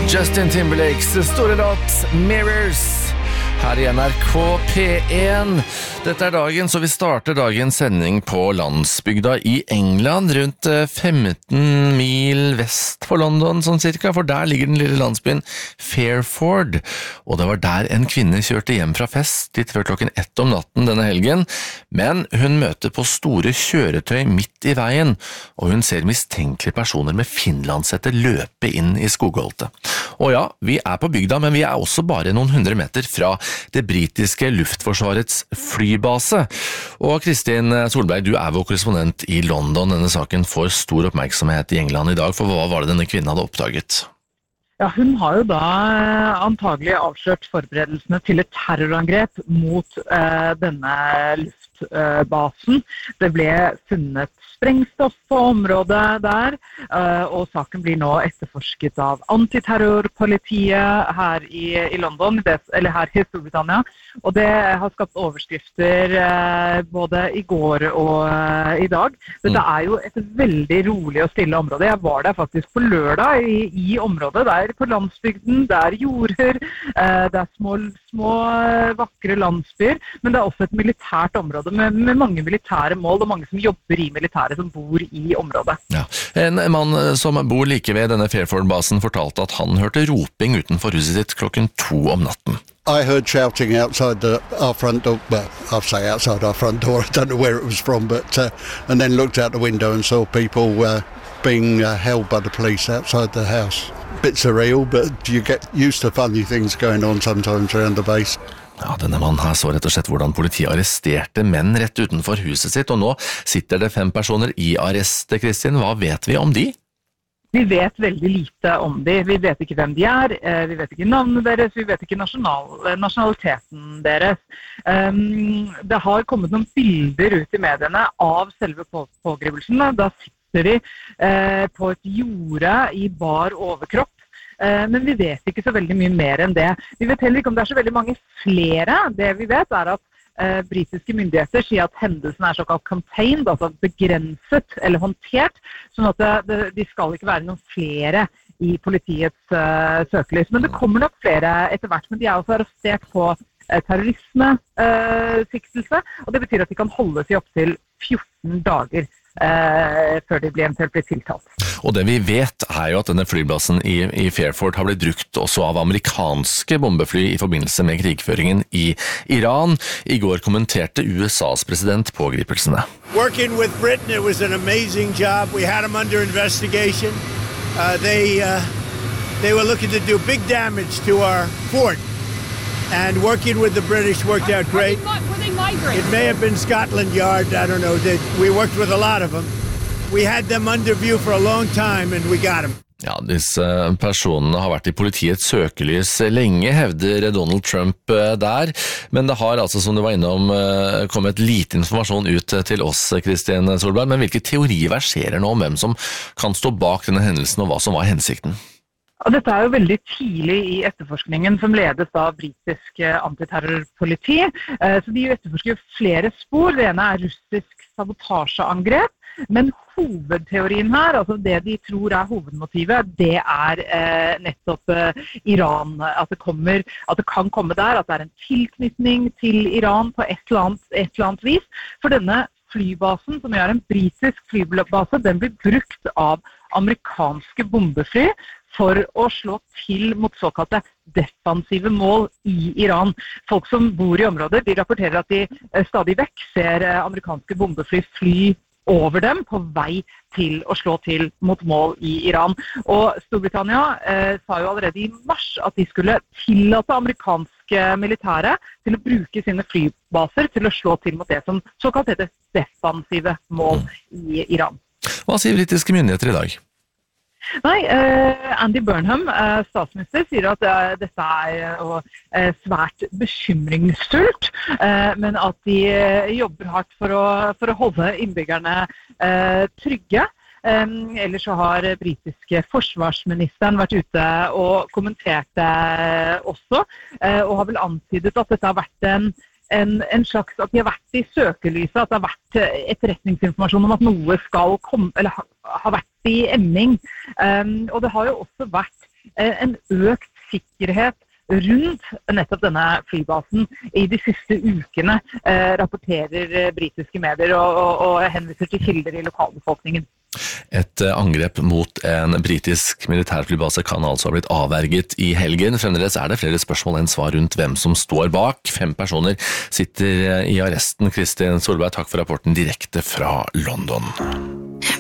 Justin Timberlakes store låt Mirrors her I NRK P1. Dette dagen, så vi starter dagens sending på landsbygda I England, rundt 15 mil vest for London, sånn cirka, for der ligger den lille landsbyen Fairford, og det var der en kvinne kjørte hjem fra fest litt før klokken 1 om natten denne helgen, men hun møter på store kjøretøy midt I veien, og hun ser mistenkelige personer med finlandshette løpe inn I skogholtet. Og ja, vi på bygda, men vi også bare noen 100 meter fra det britiske luftforsvarets flybase. Og Kristin Solberg, du vår korrespondent I London. Denne saken får stor oppmerksomhet I England I dag, for hva var det denne kvinnen hadde oppdaget? Ja, hun har jo da antagelig avslørt forberedelsene til et terrorangrep mot denne luftbasen. Det ble funnet sprengstoff på området der, og saken blir nå etterforsket av antiterrorpolitiet her I London, eller her I Storbritannia, og det har skapt overskrifter både I går og I dag. Dette jo et veldig rolig og stille område. Jeg var der faktisk på lørdag I området, der på landsbygden, der jorder, det små vakre landsbyer, men det også et militært område med mange militære mål og mange som jobber I militæret som bor I området. Ja. En mann som bor like ved denne Fairford-basen fortalte at han hørte roping utenfor huset sitt klokken 2 om natten. I heard shouting outside our front door, well, I'll say outside our front door, I don't know where it was from, but and then looked out the window and saw people being held by the police outside the house. Bit surreal, but you get used to funny things going on sometimes around the base. Ja, denne mannen her så rett og slett hvordan politiet arresterte menn rett utenfor huset sitt, og nå sitter det 5 personer I arrest. Kristin, hva vet vi om de? Vi vet veldig lite om de. Vi vet ikke hvem de vi vet ikke navnet deres, vi vet ikke nasjonaliteten deres. Det har kommet noen bilder ut I mediene av selve pågripelsen. Da sitter de på et jorde I bar overkropp. Men vi vet ikke så veldig mye mer enn det. Vi vet heller ikke om det så veldig mange flere. Det vi vet at britiske myndigheter sier at hendelsen såkalt contained, altså begrenset eller håndtert, sånn at de skal ikke være noen flere I politiets søkelys. Men det kommer nok flere etter hvert, men de også arrestert på terrorisme, siktelse, og det betyr at de kan holdes I opp til 14 dager før de eventuelt blir tiltalt. Og det vi vet jo at denne flyplassen I Fairford har blitt brukt også av amerikanske bombefly I forbindelse med krigføringen I Iran. I går kommenterte USAs president pågripelsene. Working with Britain, it was an amazing job. We had them under investigation. They were looking to do big damage to our fort. And working with the British worked out great. Were they migrants? It may have been Scotland Yard, I don't know. We worked with a lot of them. We had them under view for a long time and we got them. Ja, disse personene har vært I politiets søkelys lenge, hevder Donald Trump der, men det har altså, som du var innom, kommet lite informasjon ut til oss, Kristin Solberg, men hvilke teorier verserer nå om hvem som kan stå bak denne hendelsen og hva som var hensikten? Og dette jo veldig tidlig I etterforskningen som ledes av britisk antiterrorpoliti. Så de etterforsker flere spor. Det ene russisk sabotasjeangrep, men hovedteorien her, altså det de tror hovedmotivet, det nettopp Iran. At det kan komme der, at det en tilknytning til Iran på et eller annet vis. For denne flybasen, som en britisk flybase, den blir brukt av amerikanske bombefly for å slå til mot såkalte defensive mål I Iran. Folk som bor I området, de rapporterer at de stadig vekk ser amerikanske bombefly fly over dem på vei til å slå til mot mål I Iran. Og Storbritannia sa jo allerede I mars at de skulle tillate amerikanske militære til å bruke sine flybaser til å slå til mot det som såkalt heter defensive mål I Iran. Hva sier britiske myndigheter I dag? Nei, Andy Burnham, statsminister, sier at dette svært bekymringsfullt, men at de jobber hardt for å holde innbyggerne trygge. Ellers så har britiske forsvarsministeren vært ute og kommentert det også, og har vel antydet at dette har vært en slags, at de har vært I søkelyset, at det har vært etterretningsinformasjon om at noe skal komme, eller har vært I emming. Og det har jo også vært en økt sikkerhet rundt nettopp denne flybasen i de siste ukene, rapporterer britiske medier og henviser til kilder i lokalbefolkningen. Et angrep mot en britisk militærflybase kan altså ha blitt avverget i helgen. Fremdeles det flere spørsmål enn svar rundt hvem som står bak. 5 personer sitter i arresten. Kristin Solberg, takk for rapporten direkte fra London.